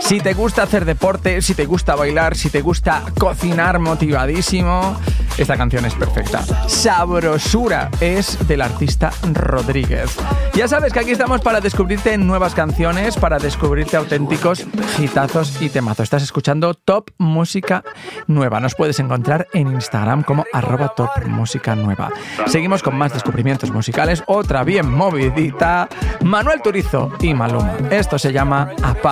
Si te gusta hacer deporte, si te gusta bailar, si te gusta cocinar motivadísimo, esta canción es perfecta. Sabrosura es del artista Rodríguez. Ya sabes que aquí estamos para descubrirte nuevas canciones, para descubrirte auténticos hitazos y temazos. Estás escuchando Top Música Nueva. Nos puedes encontrar en Instagram como @topmusicanueva. Seguimos con más descubrimientos musicales, otra bien movidita. Manuel Turizo y Maluma. Esto se llama Apa.